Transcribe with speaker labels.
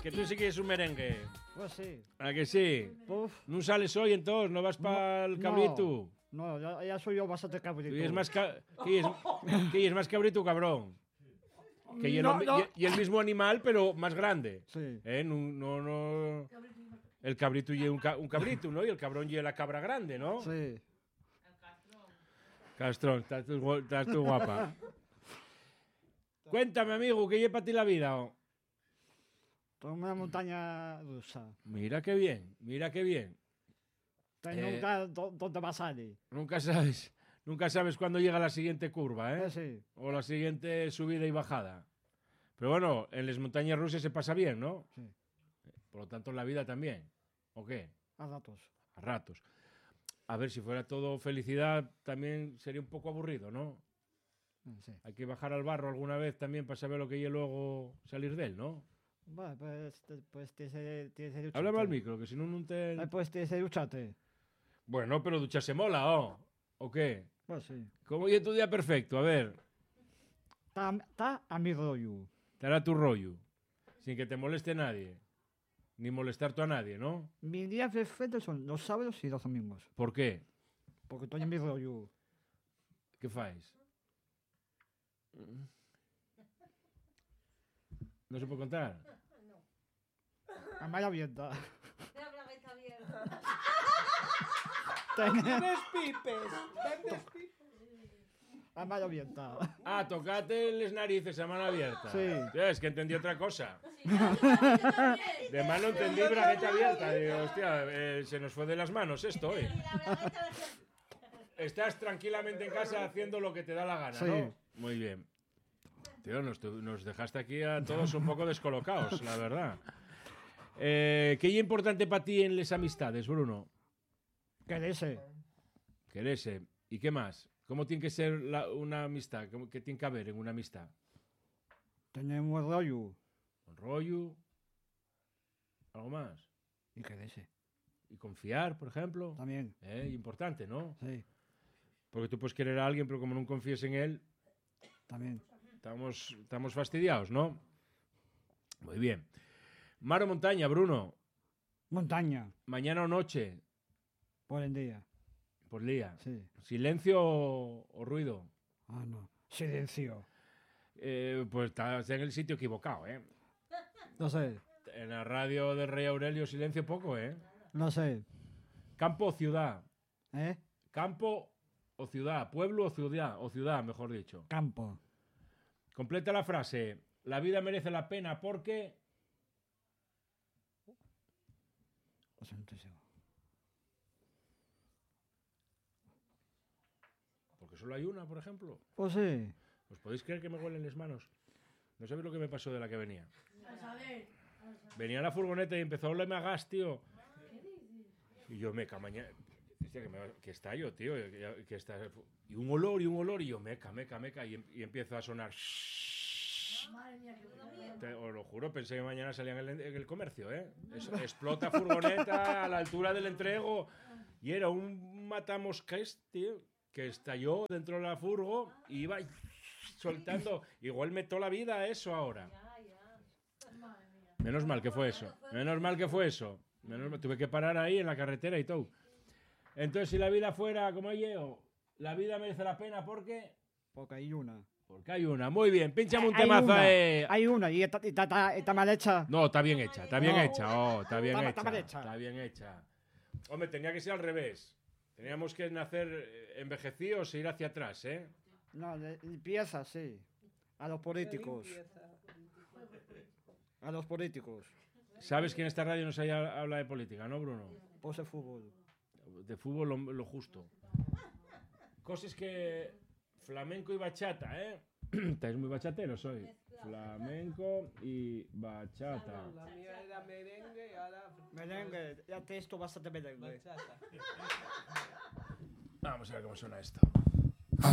Speaker 1: Que tú sí que es un merengue.
Speaker 2: Pues sí.
Speaker 1: ¿A que sí?
Speaker 2: Uf,
Speaker 1: ¿No sales hoy entonces? ¿No vas para el cabrito?
Speaker 2: no, ya soy yo bastante cabrito.
Speaker 1: Y es más que es más cabrito, cabrón. Que y el,
Speaker 2: No, no.
Speaker 1: y el mismo animal, pero más grande.
Speaker 2: Sí.
Speaker 1: No. El cabrito y un cabrito, ¿no? Y el cabrón y la cabra grande, ¿no?
Speaker 2: Sí.
Speaker 1: Castrón, estás tú guapa. Cuéntame, amigo, ¿qué lleva para ti la vida? Oh?
Speaker 2: Tengo una montaña rusa.
Speaker 1: Mira qué bien, mira qué bien.
Speaker 2: Tengo un lugar donde va a salir.
Speaker 1: Nunca sabes cuándo llega la siguiente curva, ¿eh?
Speaker 2: Sí.
Speaker 1: O la siguiente subida y bajada. Pero bueno, en las montañas rusas se pasa bien, ¿no?
Speaker 2: Sí.
Speaker 1: Por lo tanto, en la vida también. ¿O qué?
Speaker 2: A ratos.
Speaker 1: A ratos. A ver, si fuera todo felicidad, también sería un poco aburrido, ¿no?
Speaker 2: Sí.
Speaker 1: Hay que bajar al barro alguna vez también para saber lo que hay y luego salir de él, ¿no?
Speaker 2: Bueno, pues tienes que ducharte.
Speaker 1: Háblame al micro, que si no, no te...
Speaker 2: Pues tienes que ducharte.
Speaker 1: Bueno, pero ducharse mola, ¿o? ¿O qué?
Speaker 2: Pues sí.
Speaker 1: ¿Cómo es tu día perfecto? A ver,
Speaker 2: Está a mi rollo.
Speaker 1: te hará tu rollo. Sin que te moleste nadie. Ni molestar tú a nadie, ¿no?
Speaker 2: Mis días perfectos son los sábados y los domingos.
Speaker 1: ¿Por qué?
Speaker 2: Porque estoy en mi rollo.
Speaker 1: ¿Qué fáis? ¿No se puede contar?
Speaker 2: A mala abierta.
Speaker 3: Vendes pipes. Vendes pipes.
Speaker 2: A mala abierta.
Speaker 1: Ah, tocate las narices a mano abierta.
Speaker 2: Sí.
Speaker 1: Es que entendí otra cosa. De mano entendí bragueta abierta. Digo, hostia, se nos fue de las manos esto, ¿eh? Estás tranquilamente en casa haciendo lo que te da la gana,
Speaker 2: Sí.
Speaker 1: ¿no? Muy bien. Tío, nos dejaste aquí a todos un poco descolocados, la verdad. ¿Qué es importante para ti en las amistades, Bruno?
Speaker 2: Quererse.
Speaker 1: Quererse. ¿Y qué más? ¿Cómo tiene que ser una amistad? ¿Qué tiene que haber en una amistad?
Speaker 2: Tener un buen rollo.
Speaker 1: ¿Un rollo? ¿Algo más?
Speaker 2: Y quererse.
Speaker 1: ¿Y confiar, por ejemplo?
Speaker 2: También.
Speaker 1: Importante, ¿no?
Speaker 2: Sí.
Speaker 1: Porque tú puedes querer a alguien, pero como no confíes en él,
Speaker 2: También.
Speaker 1: estamos fastidiados, ¿no? Muy bien. Mar o montaña, Bruno.
Speaker 2: Montaña.
Speaker 1: Mañana o noche,
Speaker 2: Por el día.
Speaker 1: por día.
Speaker 2: Sí.
Speaker 1: Silencio o ruido.
Speaker 2: Ah, no. Silencio.
Speaker 1: Pues estás en el sitio equivocado, ¿eh?
Speaker 2: No sé.
Speaker 1: En la radio del Rey Aurelio, silencio poco, ¿eh?
Speaker 2: No sé.
Speaker 1: Campo o ciudad.
Speaker 2: ¿Eh?
Speaker 1: Campo o ciudad. Pueblo o ciudad, mejor dicho.
Speaker 2: Campo.
Speaker 1: Completa la frase. La vida merece la pena porque...
Speaker 2: No sé, no estoy seguro.
Speaker 1: Porque solo hay una, por ejemplo.
Speaker 2: Pues sí.
Speaker 1: ¿Os podéis creer que me huelen las manos? No sabéis lo que me pasó de la que venía. Venía la furgoneta y empezó a olerme a gas, tío. Y yo, meca, mañana... ¿Qué está yo, tío? Que está... Y un olor, y yo, meca. Y empiezo a sonar... Os lo juro, pensé que mañana salían en el comercio, ¿eh? Explota furgoneta a la altura del entrego. Y era un matamoscas, tío, que estalló dentro de la furgo y iba soltando. Igual me tocó la vida eso ahora. Menos mal que fue eso. Tuve que parar ahí en la carretera y todo. Entonces, si la vida fuera como yo, la vida merece la pena porque
Speaker 2: hay una.
Speaker 1: Porque hay una. Muy bien, pínchame un
Speaker 2: Hay
Speaker 1: temazo.
Speaker 2: una, hay una y está mal hecha.
Speaker 1: No, está bien hecha, está bien
Speaker 2: No.
Speaker 1: hecha. Oh, está bien
Speaker 2: Está
Speaker 1: hecha.
Speaker 2: mal hecha.
Speaker 1: Está bien hecha. Hombre, tenía que ser al revés. Teníamos que nacer envejecidos e ir hacia atrás, ¿eh?
Speaker 2: No, empieza, sí. A los políticos. A los políticos.
Speaker 1: Sabes que en esta radio no se habla de política, ¿no, Bruno?
Speaker 2: Pues el fútbol.
Speaker 1: De fútbol lo justo. Cosas que... Flamenco y bachata, ¿eh? Estáis muy bachateros hoy. Flamenco y bachata.
Speaker 3: La mía era merengue y ahora...
Speaker 2: Merengue, ya te esto bastante merengue.
Speaker 3: Bachata.
Speaker 1: Vamos a ver cómo suena esto.